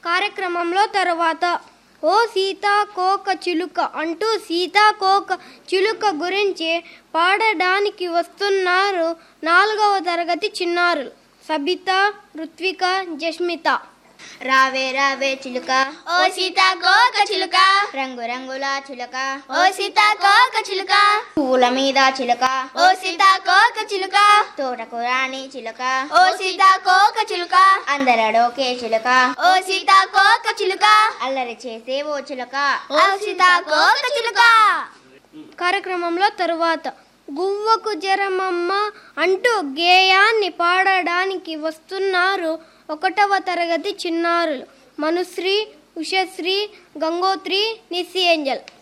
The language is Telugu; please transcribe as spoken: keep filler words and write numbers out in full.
కార్యక్రమంలో తర్వాత ఓ సీతాకోక చిలుక అంటూ సీతాకోక చిలుక గురించి పాడడానికి వస్తున్నారు నాలుగవ తరగతి చిన్నారులు సబిత, రుత్విక, జస్మిత. రావే రావే చిలుక ఓ సీతాకోక చిలుక, రంగు రంగుల చిలుక ఓ సీతాకోక చిలుక, పువ్వుల మీద చిలుక ఓ సీతాకోక చిలుక, తోటకు రాణి చిలుక ఓ సీతాకోక చిలుక, అందరడోకే చిలుక ఓ సీతాకోక చిలుక, అల్లరి చేసే ఓ చిలుక ఓ సీతాకోక చిలుక. కార్యక్రమంలో తరువాత గువ్వకు జరమమ్మ అంటూ గేయాన్ని పాడడానికి వస్తున్నారు ఒకటవ తరగతి చిన్నారులు మనుశ్రీ, ఉషశ్రీ, గంగోత్రి, నిస్సి ఏంజల్.